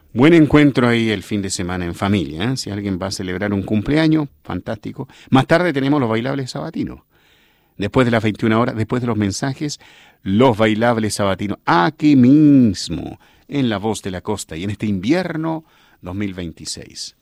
Buen encuentro ahí el fin de semana en familia, ¿eh? Si alguien va a celebrar un cumpleaños, fantástico. Más tarde tenemos los bailables sabatinos. Después de las 21 horas, después de los mensajes, los bailables sabatinos, aquí mismo, en La Voz de la Costa y en este invierno 2026.